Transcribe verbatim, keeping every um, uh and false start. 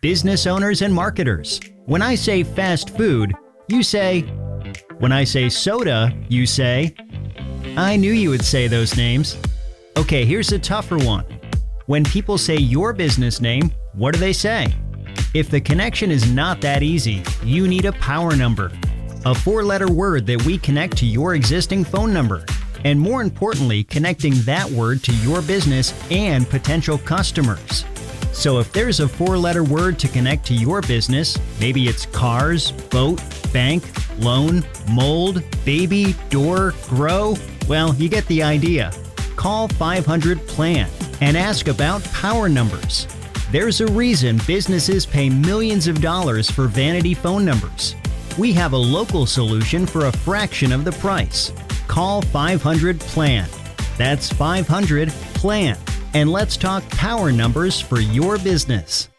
business owners and marketers. When I say fast food, you say. When I say soda, you say. I knew you would say those names. Okay, here's a tougher one. When people say your business name, what do they say? If the connection is not that easy, you need a power number, a four-letter word that we connect to your existing phone number, and more importantly, connecting that word to your business and potential customers. So if there's a four-letter word to connect to your business, maybe it's cars, boat, bank, loan, mold, baby, door, grow, well, you get the idea. Call five hundred plan and ask about power numbers. There's a reason businesses pay millions of dollars for vanity phone numbers. We have a local solution for a fraction of the price. Call five hundred plan. That's five hundred plan. And let's talk power numbers for your business.